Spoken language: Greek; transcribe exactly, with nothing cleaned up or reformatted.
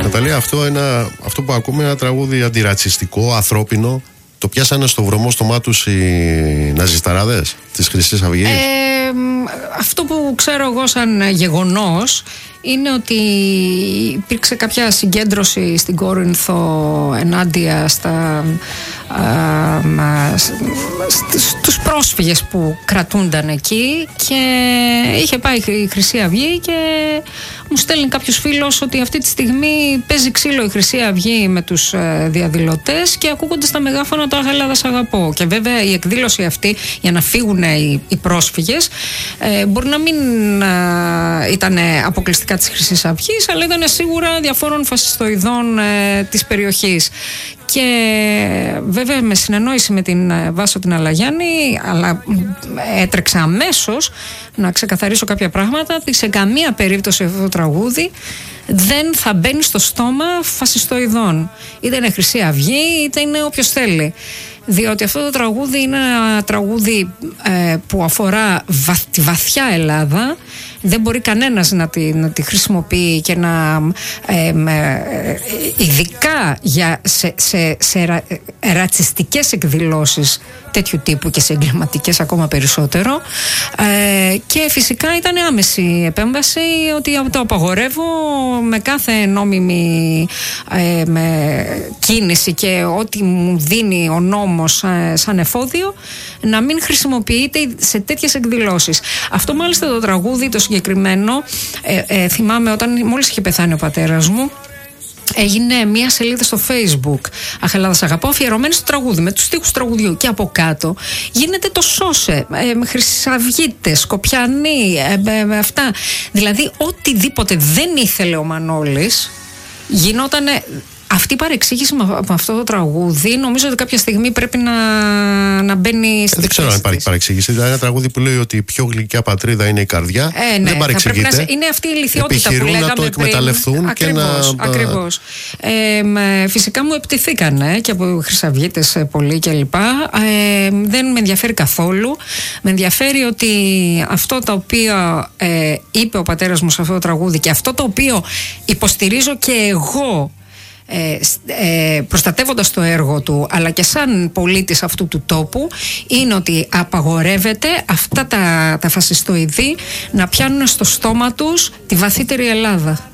Ναταλία, αυτό, ένα, αυτό που ακούμε είναι ένα τραγούδι αντιρατσιστικό, ανθρώπινο. Το πιάσανε στο βρωμό στο μάτι τους οι ναζισταράδες της Χρυσής Αυγής. Ε, αυτό που ξέρω εγώ σαν γεγονός είναι ότι υπήρξε κάποια συγκέντρωση στην Κόρινθο ενάντια στα, α, α, στους πρόσφυγες που κρατούνταν εκεί, και είχε πάει η Χρυσή Αυγή και μου στέλνει κάποιος φίλος ότι αυτή τη στιγμή παίζει ξύλο η Χρυσή Αυγή με τους διαδηλωτές και ακούγονται στα μεγάφωνα το «Αχ, Ελλάδα σ' αγαπώ». Και βέβαια η εκδήλωση αυτή, για να φύγουν οι, οι πρόσφυγες, ε, μπορεί να μην ε, ήταν αποκλειστικά της Χρυσής Αυγής, αλλά ήταν σίγουρα διαφόρων φασιστοειδών ε, της περιοχής. Και βέβαια με συνεννόηση με την Βάσο την Αλαγιάννη, αλλά έτρεξα αμέσως να ξεκαθαρίσω κάποια πράγματα, ότι σε καμία περίπτωση αυτό το τραγούδι δεν θα μπαίνει στο στόμα φασιστοειδών. Είτε είναι Χρυσή Αυγή, είτε είναι όποιος θέλει. Διότι αυτό το τραγούδι είναι ένα τραγούδι ε, που αφορά βα, τη βαθιά Ελλάδα. Δεν μπορεί κανένας να τη, να τη χρησιμοποιεί και να ε, ε, ειδικά για, σε, σε, σε ρα, ε, ρατσιστικές εκδηλώσεις τέτοιου τύπου και σε εγκληματικές ακόμα περισσότερο. Ε, και φυσικά ήταν άμεση επέμβαση, ότι το απαγορεύω με κάθε νόμιμη ε, με κίνηση και ό,τι μου δίνει ο νόμος ε, σαν εφόδιο να μην χρησιμοποιείται σε τέτοιες εκδηλώσεις. Αυτό μάλιστα το τραγούδι το συγκεκριμένο ε, ε, θυμάμαι όταν μόλις είχε πεθάνει ο πατέρας μου, έγινε μια σελίδα στο Facebook, «Αχ, Ελλάδα σ' αγαπώ», αφιερωμένη στο τραγούδι με τους στίχους τραγουδιού, και από κάτω γίνεται το σώσε, ε, χρυσαυγίτες, σκοπιανοί, ε, ε, αυτά, δηλαδή οτιδήποτε δεν ήθελε ο Μανώλης γινότανε. Αυτή η παρεξήγηση με αυτό το τραγούδι νομίζω ότι κάποια στιγμή πρέπει να, να μπαίνει στη. Δεν ξέρω αν υπάρχει παρεξήγηση. Δηλαδή, ένα τραγούδι που λέει ότι η πιο γλυκιά πατρίδα είναι η καρδιά. Ε, ναι, δεν παρεξηγείται. Να, είναι αυτή η λιθιότητα που λέγαμε να το εκμεταλλευτούν πριν. Και ακριβώς, να. Ακριβώς. Ε, φυσικά μου επιτεθήκανε και από χρυσαυγίτες πολλοί κλπ. Ε, δεν με ενδιαφέρει καθόλου. Με ενδιαφέρει ότι αυτό το οποίο ε, είπε ο πατέρας μου σε αυτό το τραγούδι και αυτό το οποίο υποστηρίζω και εγώ, Ε, ε, προστατεύοντας το έργο του αλλά και σαν πολίτης αυτού του τόπου, είναι ότι απαγορεύεται αυτά τα, τα φασιστοειδή να πιάνουν στο στόμα τους τη βαθύτερη Ελλάδα.